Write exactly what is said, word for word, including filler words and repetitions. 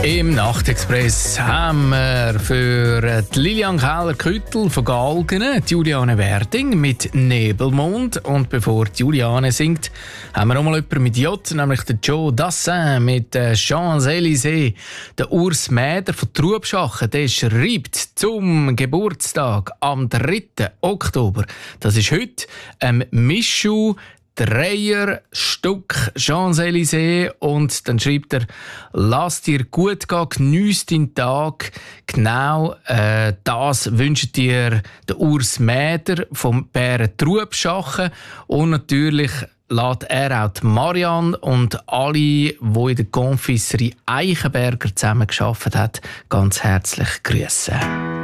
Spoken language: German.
Im Nachtexpress haben wir für die Lilian Keller-Küttel von Galgen die Juliane Werding mit Nebelmond. Und bevor die Juliane singt, haben wir auch mal jemanden mit J, nämlich den Joe Dassin mit Champs-Élysées. Der Urs Mäder von Trubschachen, der schreibt zum Geburtstag am dritten Oktober. Das ist heute ähm, Michu Dreier Stück Champs-Élysées, und dann schreibt er: «Lass dir gut gehen, geniess deinen Tag.» Genau äh, das wünscht dir der Urs Mäder vom Bären Trubschachen, und natürlich lässt er auch die Marianne und alle, die in der Confiserie Eichenberger zusammengearbeitet haben, ganz herzlich grüßen.